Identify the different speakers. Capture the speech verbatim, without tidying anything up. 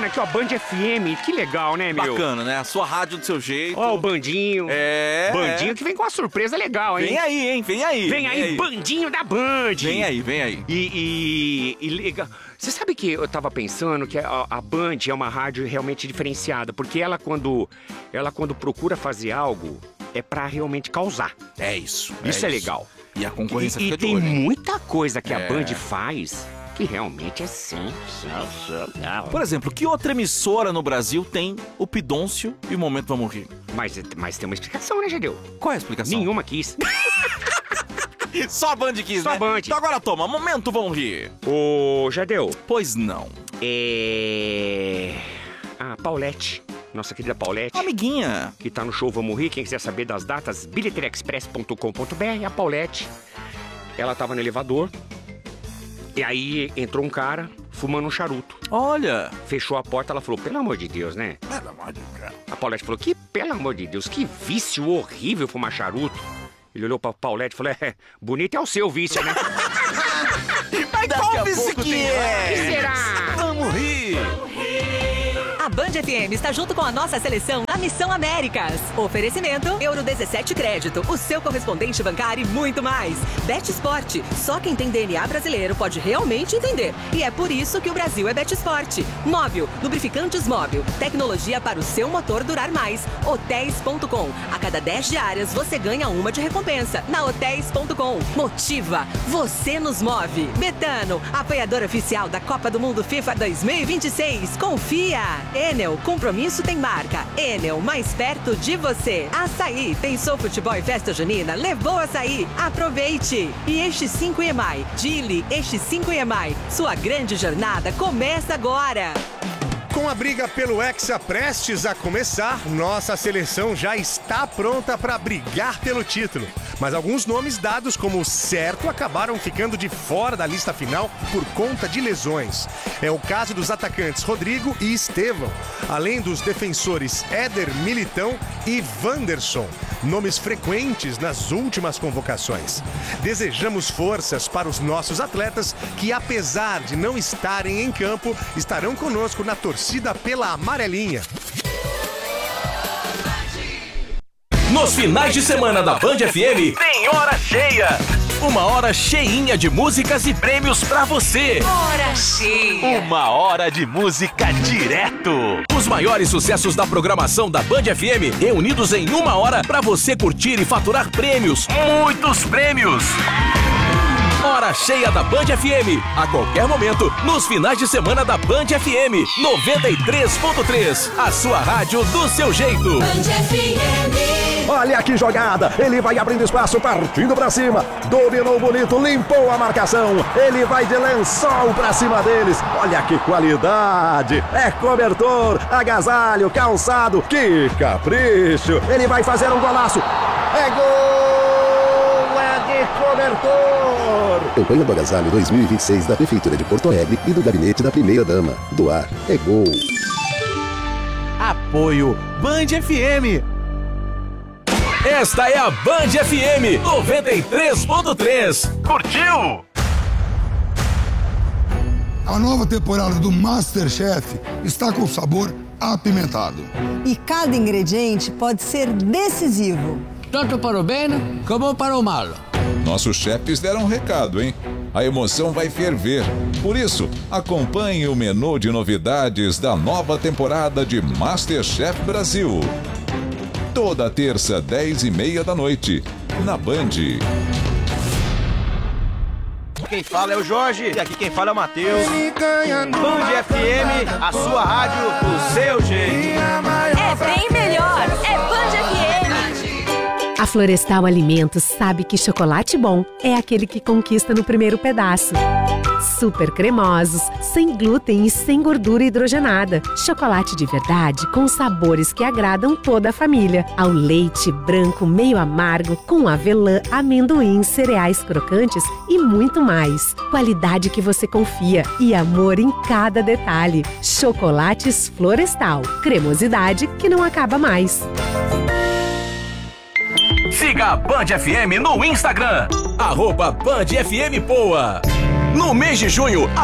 Speaker 1: bacana aqui, ó, Band F M. Que legal, né, meu?
Speaker 2: Bacana, né? A sua rádio do seu jeito.
Speaker 1: Ó, o Bandinho.
Speaker 2: É.
Speaker 1: Bandinho que vem com uma surpresa legal, hein?
Speaker 2: Vem aí, hein? Vem aí.
Speaker 1: Vem aí, aí. Bandinho da Band.
Speaker 2: Vem aí, vem aí.
Speaker 1: E, e, e legal. Você sabe que eu tava pensando que a, a Band é uma rádio realmente diferenciada, porque ela quando, ela quando procura fazer algo, é pra realmente causar.
Speaker 2: É isso.
Speaker 1: Isso
Speaker 2: é,
Speaker 1: é
Speaker 2: isso.
Speaker 1: legal.
Speaker 2: E a concorrência
Speaker 1: E,
Speaker 2: fica
Speaker 1: e
Speaker 2: de
Speaker 1: tem
Speaker 2: olho, hein?
Speaker 1: muita coisa que
Speaker 2: É.
Speaker 1: a Band faz que realmente é sensacional.
Speaker 2: Por exemplo, que outra emissora no Brasil tem o Pidôncio e o Momento Vamos Rir?
Speaker 1: Mas, mas tem uma explicação, né, Gedeu?
Speaker 2: Qual é a explicação?
Speaker 1: Nenhuma quis.
Speaker 2: Só a Band quis,
Speaker 1: Só
Speaker 2: né?
Speaker 1: a Band.
Speaker 2: Então agora toma, Momento Vamos Rir.
Speaker 1: Ô, Gedeu.
Speaker 2: Pois não.
Speaker 1: É... A Paulette. Nossa querida Paulette.
Speaker 2: Amiguinha.
Speaker 1: Que tá no show Vamos Rir. Quem quiser saber das datas, bilheteria express ponto com ponto b r. A Paulette, ela tava no elevador. E aí entrou um cara fumando um charuto.
Speaker 2: Olha.
Speaker 1: Fechou a porta, ela falou, pelo amor de Deus, né?
Speaker 2: Pelo amor de Deus.
Speaker 1: A Paulette falou, que pelo amor de Deus, que vício horrível fumar charuto. Ele olhou pra Paulette e falou, é, bonito é o seu vício, né?
Speaker 2: Mas qual vício que é?
Speaker 1: Que será?
Speaker 2: Vamos rir.
Speaker 3: A Band F M está junto com a nossa seleção na Missão Américas. Oferecimento Euro dezessete Crédito, o seu correspondente bancário e muito mais. Bet Sport, só quem tem D N A brasileiro pode realmente entender. E é por isso que o Brasil é Bet Sport. Móvel, lubrificantes Móvel, tecnologia para o seu motor durar mais. hotéis ponto com, a cada dez diárias você ganha uma de recompensa. Na hotéis ponto com, motiva, você nos move. Betano, apoiador oficial da Copa do Mundo FIFA dois mil e vinte e seis. Confia! Enel, compromisso tem marca. Enel, mais perto de você. Açaí, pensou futebol e festa junina? Levou açaí. Aproveite. E este cinco E M I. Dili, este cinco E M I. Sua grande jornada começa agora.
Speaker 4: Com a briga pelo Hexa prestes a começar, nossa seleção já está pronta para brigar pelo título. Mas alguns nomes dados como certo acabaram ficando de fora da lista final por conta de lesões. É o caso dos atacantes Rodrigo e Estevão, além dos defensores Éder Militão e Wanderson, nomes frequentes nas últimas convocações. Desejamos forças para os nossos atletas que, apesar de não estarem em campo, estarão conosco na torcida pela amarelinha.
Speaker 5: Nos finais de semana da Band F M, tem hora cheia. Uma hora cheinha de músicas e prêmios pra você.
Speaker 3: Hora cheia.
Speaker 5: Uma hora de música direto. Os maiores sucessos da programação da Band F M reunidos em uma hora pra você curtir e faturar prêmios. Muitos prêmios. Hora cheia da Band F M. A qualquer momento, nos finais de semana da Band F M. noventa e três ponto três. A sua rádio do seu jeito.
Speaker 3: Band F M.
Speaker 6: Olha que jogada, ele vai abrindo espaço, partindo pra cima, dominou bonito, limpou a marcação, ele vai de lençol pra cima deles, olha que qualidade, é cobertor, agasalho, calçado, que capricho, ele vai fazer um golaço, é gol, é de cobertor.
Speaker 7: Campanha do Agasalho dois mil e vinte e seis da Prefeitura de Porto Alegre e do Gabinete da Primeira Dama. Doar é gol.
Speaker 5: Apoio Band F M. Esta é a Band F M noventa e três ponto três. Curtiu?
Speaker 8: A nova temporada do MasterChef está com sabor apimentado.
Speaker 9: E cada ingrediente pode ser decisivo.
Speaker 10: Tanto para o bem como para o mal.
Speaker 11: Nossos chefes deram um recado, hein? A emoção vai ferver. Por isso, acompanhe o menu de novidades da nova temporada de MasterChef Brasil. Toda terça, dez e meia da noite, na Band.
Speaker 12: Quem fala é o Jorge e aqui quem fala é o Matheus. Band F M, a sua rádio do seu jeito.
Speaker 3: É bem melhor. É Band F M.
Speaker 13: A Florestal Alimentos sabe que chocolate bom é aquele que conquista no primeiro pedaço. Super cremosos, sem glúten e sem gordura hidrogenada. Chocolate de verdade com sabores que agradam toda a família. Ao leite branco meio amargo, com avelã, amendoim, cereais crocantes e muito mais. Qualidade que você confia e amor em cada detalhe. Chocolates Florestal. Cremosidade que não acaba mais.
Speaker 5: Siga a Band F M no Instagram, arroba Band F M Poa. No mês de junho, a